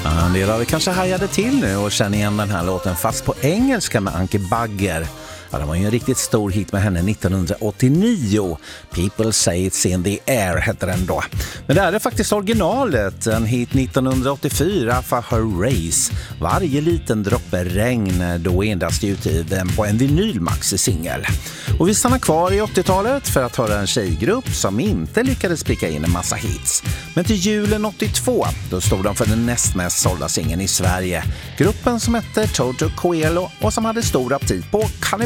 Ja, en del av er kanske hajade till nu och känner igen den här låten fast på engelska med Anke Bagger. Ja, det var ju en riktigt stor hit med henne 1989. People Say It's In The Air hette den då. Men det här är faktiskt originalet. En hit 1984 för Her Race. Varje liten droppe regn, då endast utgiven på en vinylmaxi-singel. Och vi stannar kvar i 80-talet för att höra en tjejgrupp som inte lyckades pricka in en massa hits. Men till julen 82, då stod de för den näst mest sålda singeln i Sverige. Gruppen som hette Toto Coelho och som hade stor aptit på